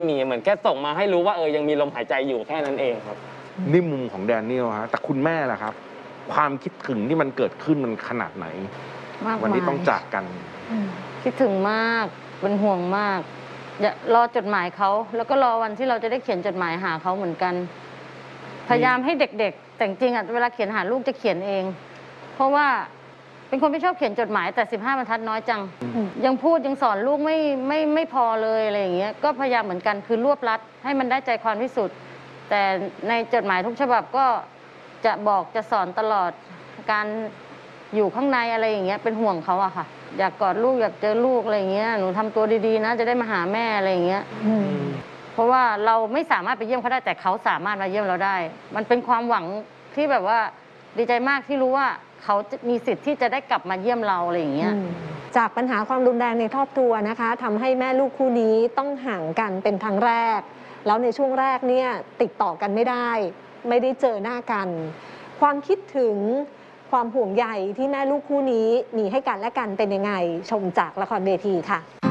มีเหมือนแค่ส่งมาให้รู้ว่ายังมีลมหายใจอยู่แค่นั้นเองครับนี่มุมของแดเนียลฮะแต่คุณแม่ล่ะครับความคิดถึงที่มันเกิดขึ้นมันขนาดไหนวันนี้ต้องจากกันคิดถึงมากเป็นห่วงมากอย่ารอจดหมายเขาแล้วก็รอวันที่เราจะได้เขียนจดหมายหาเขาเหมือนกันพยายามให้เด็กๆแต่จริงๆเวลาเขียนหาลูกจะเขียนเองเพราะว่าเป็นคนไม่ชอบเขียนจดหมายแต่15 บรรทัดน้อยจังยังพูดยังสอนลูกไม่พอเลยอะไรอย่างเงี้ยก็พยายามเหมือนกันคือรวบรัดให้มันได้ใจความที่สุดแต่ในจดหมายทุกฉบับก็จะบอกจะสอนตลอดการอยู่ข้างในอะไรอย่างเงี้ยเป็นห่วงเขาอะค่ะอยากกอดลูกอยากเจอลูกอะไรอย่างเงี้ยหนูทำตัวดีๆนะจะได้มาหาแม่อะไรอย่างเงี้ยเพราะว่าเราไม่สามารถไปเยี่ยมเขาได้แต่เขาสามารถมาเยี่ยมเราได้มันเป็นความหวังที่แบบว่าดีใจมากที่รู้ว่าเขาจะมีสิทธิ์ที่จะได้กลับมาเยี่ยมเราอะไรอย่างเงี้ยจากปัญหาความรุนแรงในครอบครัวนะคะทำให้แม่ลูกคู่นี้ต้องห่างกันเป็นครั้งแรกแล้วในช่วงแรกเนี่ยติดต่อกันไม่ได้เจอหน้ากันความคิดถึงความห่วงใยที่แม่ลูกคู่นี้มีให้กันและกันเป็นยังไงชมจากละครเวทีค่ะ